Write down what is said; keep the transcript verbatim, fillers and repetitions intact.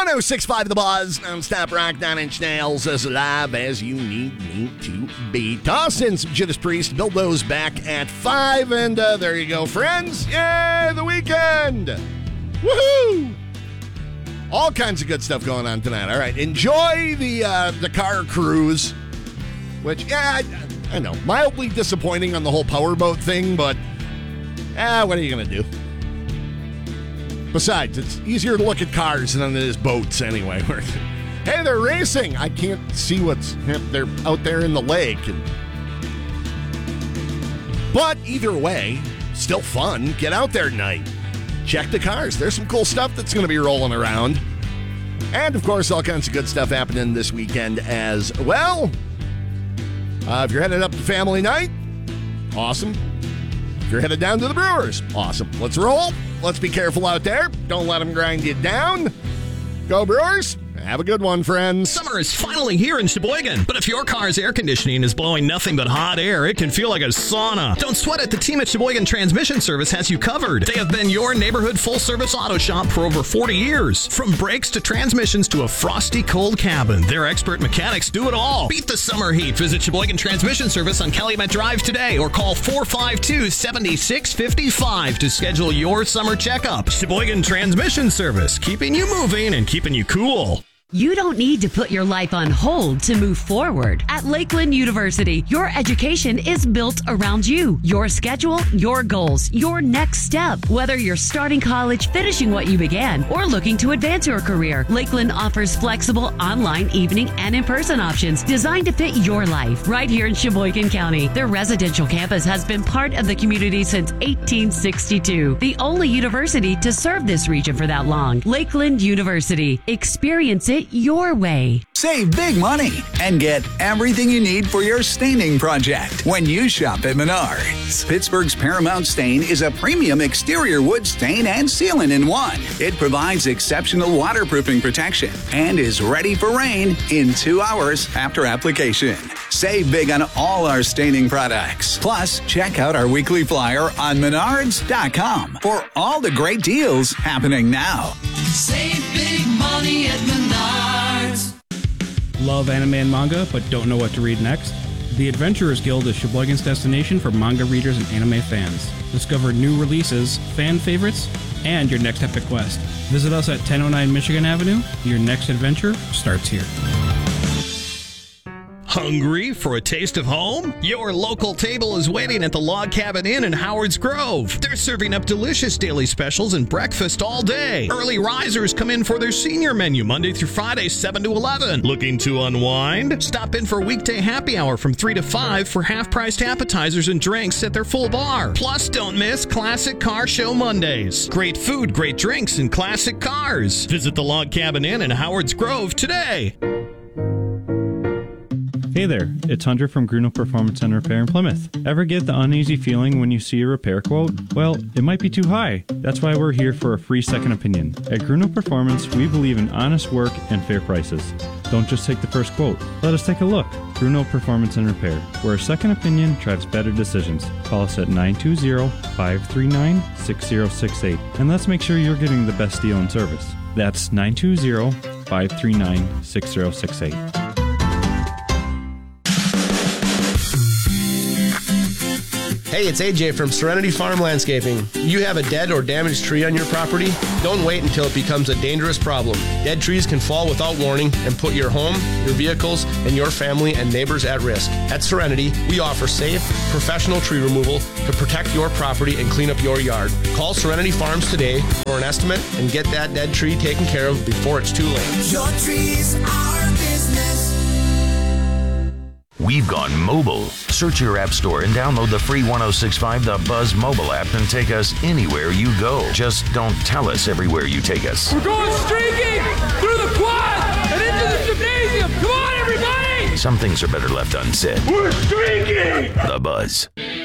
one oh six point five The Buzz, non-stop rock, Nine Inch Nails, as live as you need me to be. Toss in some Judas Priest, build those back at five, and uh, there you go, friends. Yay, the weekend! Woohoo! All kinds of good stuff going on tonight. All right, enjoy the uh, the car cruise, which, yeah, I, I know, mildly disappointing on the whole powerboat thing, but, ah, what are you going to do? Besides, it's easier to look at cars than it is boats anyway. Hey, they're racing. I can't see what's they're out there in the lake. And... But either way, still fun. Get out there tonight. Check the cars. There's some cool stuff that's going to be rolling around. And, of course, all kinds of good stuff happening this weekend as well. Uh, if you're headed up to family night, awesome. If you're headed down to the Brewers, awesome. Let's roll. Let's be careful out there. Don't let them grind you down. Go Brewers. Have a good one, friends. Summer is finally here in Sheboygan, but if your car's air conditioning is blowing nothing but hot air, it can feel like a sauna. Don't sweat it. The team at Sheboygan Transmission Service has you covered. They have been your neighborhood full-service auto shop for over forty years. From brakes to transmissions to a frosty cold cabin, their expert mechanics do it all. Beat the summer heat. Visit Sheboygan Transmission Service on Calumet Drive today or call four five two, seven six five five to schedule your summer checkup. Sheboygan Transmission Service, keeping you moving and keeping you cool. You don't need to put your life on hold to move forward. At Lakeland University, your education is built around you, your schedule, your goals, your next step. Whether you're starting college, finishing what you began, or looking to advance your career, Lakeland offers flexible online, evening, and in-person options designed to fit your life right here in Sheboygan County. Their residential campus has been part of the community since eighteen sixty-two, the only university to serve this region for that long. Lakeland University. Experience it your way. Save big money and get everything you need for your staining project when you shop at Menards. Pittsburgh's Paramount Stain is a premium exterior wood stain and sealant in one. It provides exceptional waterproofing protection and is ready for rain in two hours after application. Save big on all our staining products. Plus, check out our weekly flyer on menards dot com for all the great deals happening now. Save big money at Menards. Love anime and manga, but don't know what to read next? The Adventurers Guild is Sheboygan's destination for manga readers and anime fans. Discover new releases, fan favorites, and your next epic quest. Visit us at ten oh nine Michigan Avenue. Your next adventure starts here. Hungry for a taste of home? Your local table is waiting at the Log Cabin Inn in Howard's Grove. They're serving up delicious daily specials and breakfast all day. Early risers come in for their senior menu Monday through Friday, seven to eleven. Looking to unwind? Stop in for weekday happy hour from three to five for half-priced appetizers and drinks at their full bar. Plus, don't miss Classic Car Show Mondays. Great food, great drinks, and classic cars. Visit the Log Cabin Inn in Howard's Grove today. Hey there, it's Hunter from Gruno Performance and Repair in Plymouth. Ever get the uneasy feeling when you see a repair quote? Well, it might be too high. That's why we're here for a free second opinion. At Gruno Performance, we believe in honest work and fair prices. Don't just take the first quote. Let us take a look. Gruno Performance and Repair, where a second opinion drives better decisions. Call us at nine two zero, five three nine, six zero six eight, and let's make sure you're getting the best deal and service. That's nine two zero, five three nine, six zero six eight. Hey, it's A J from Serenity Farm Landscaping. You have a dead or damaged tree on your property? Don't wait until it becomes a dangerous problem. Dead trees can fall without warning and put your home, your vehicles, and your family and neighbors at risk. At Serenity, we offer safe, professional tree removal to protect your property and clean up your yard. Call Serenity Farms today for an estimate and get that dead tree taken care of before it's too late. Your trees are business. We've gone mobile. Search your app store and download the free ten sixty-five The Buzz mobile app and take us anywhere you go. Just don't tell us everywhere you take us. We're going streaking through the quad and into the gymnasium. Come on, everybody! Some things are better left unsaid. We're streaking! The Buzz.